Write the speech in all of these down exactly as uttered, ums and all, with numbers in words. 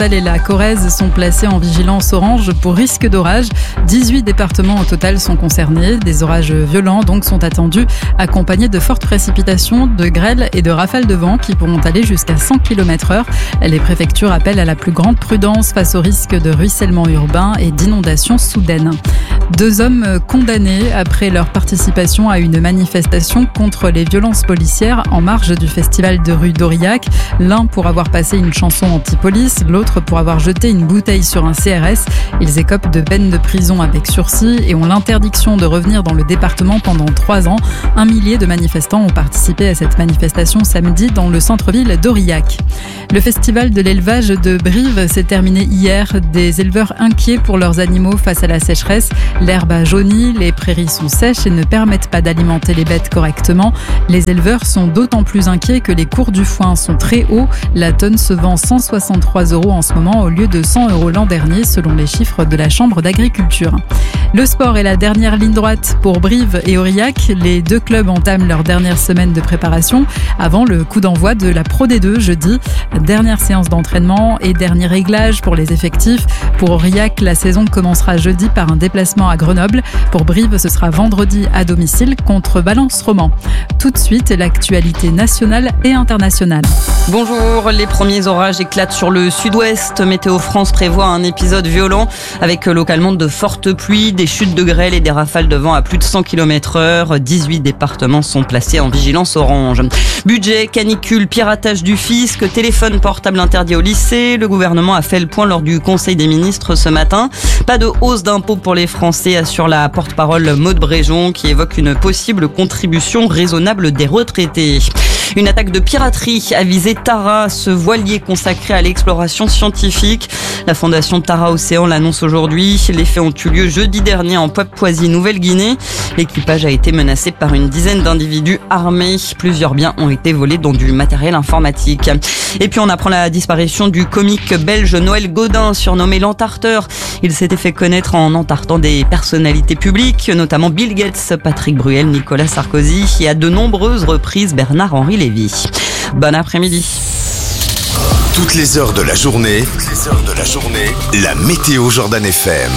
Cantal et la Corrèze sont placés en vigilance orange pour risque d'orage. dix-huit départements au total sont concernés. Des orages violents donc sont attendus, accompagnés de fortes précipitations, de grêles et de rafales de vent qui pourront aller jusqu'à cent kilomètres heure. Les préfectures appellent à la plus grande prudence face au risque de ruissellement urbain et d'inondations soudaines. Deux hommes condamnés après leur participation à une manifestation contre les violences policières en marge du festival de rue d'Aurillac. L'un pour avoir passé une chanson anti-police, l'autre pour avoir jeté une bouteille sur un C R S. Ils écopent de peine de prison avec sursis et ont l'interdiction de revenir dans le département pendant trois ans. Un millier de manifestants ont participé à cette manifestation samedi dans le centre-ville d'Aurillac. Le festival de l'élevage de Brive s'est terminé hier. Des éleveurs inquiets pour leurs animaux face à la sécheresse. L'herbe a jauni, les prairies sont sèches et ne permettent pas d'alimenter les bêtes correctement. Les éleveurs sont d'autant plus inquiets que les cours du foin sont très hauts. La tonne se vend cent soixante-trois euros en ce moment au lieu de cent euros l'an dernier selon les chiffres de la Chambre d'agriculture. Le sport est la dernière ligne droite pour Brive et Aurillac. Les deux clubs entament leur dernière semaine de préparation avant le coup d'envoi de la Pro D deux jeudi. Dernière séance d'entraînement et dernier réglage pour les effectifs. Pour Aurillac, la saison commencera jeudi par un déplacement à Grenoble. Pour Brive, ce sera vendredi à domicile contre Valence Roman. Tout de suite, l'actualité nationale et internationale. Bonjour, les premiers orages éclatent sur le sud-ouest. Météo France prévoit un épisode violent avec localement de fortes pluies, des chutes de grêle et des rafales de vent à plus de cent kilomètres heure. dix-huit départements sont placés en vigilance orange. Budget, canicule, piratage du fisc, téléphone portable interdit au lycée. Le gouvernement a fait le point lors du Conseil des ministres ce matin. Pas de hausse d'impôts pour les Français, assure la porte-parole Maude Bréjon qui évoque une possible contribution raisonnable des retraités. Une attaque de piraterie a visé Tara, ce voilier consacré à l'exploration scientifique. La fondation Tara Océan l'annonce aujourd'hui. Les faits ont eu lieu jeudi dernier en Papouasie-Nouvelle-Guinée. L'équipage a été menacé par une dizaine d'individus armés. Plusieurs biens ont été volés, dont du matériel informatique. Et puis on apprend la disparition du comique belge Noël Godin, surnommé l'Entarteur. Il s'était fait connaître en entartant des personnalités publiques, notamment Bill Gates, Patrick Bruel, Nicolas Sarkozy et à de nombreuses reprises Bernard-Henri Lévy. Bon après-midi. Toutes les heures de la journée, toutes les heures de la journée, la météo Jordan F M.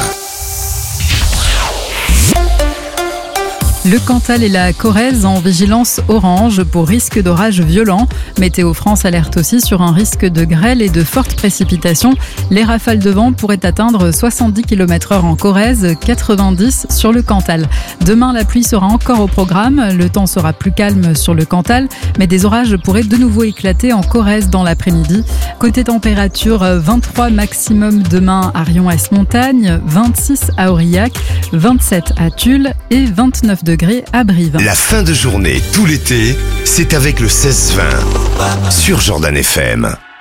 Le Cantal et la Corrèze en vigilance orange pour risque d'orage violent. Météo France alerte aussi sur un risque de grêle et de fortes précipitations. Les rafales de vent pourraient atteindre soixante-dix kilomètres heure en Corrèze, quatre-vingt-dix sur le Cantal. Demain, la pluie sera encore au programme. Le temps sera plus calme sur le Cantal, mais des orages pourraient de nouveau éclater en Corrèze dans l'après-midi. Côté température, vingt-trois maximum demain à Rion-Est-Montagne, vingt-six à Aurillac, vingt-sept à Tulle et vingt-neuf degrés à Brive. La fin de journée tout l'été, c'est avec le seize vingt sur Jordan F M.